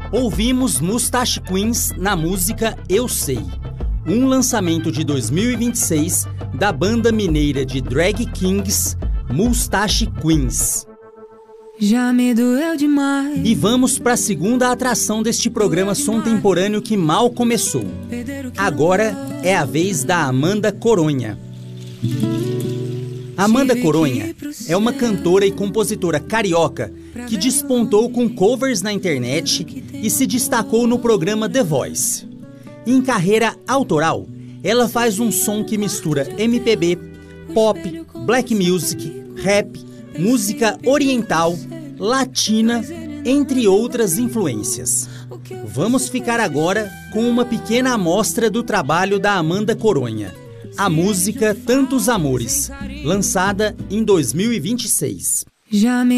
Ouvimos Mustache Queens na música Eu Sei, um lançamento de 2026 da banda mineira de drag kings Mustache Queens. Já me doeu demais. E vamos para a segunda atração deste programa contemporâneo que mal começou. Agora é a vez da Amanda Coronha. Amanda Coronha é uma cantora e compositora carioca que despontou com covers na internet e se destacou no programa The Voice. Em carreira autoral, ela faz um som que mistura MPB, pop, black music, rap, música oriental, latina, entre outras influências. Vamos ficar agora com uma pequena amostra do trabalho da Amanda Coronha, a música Tantos Amores, lançada em 2026.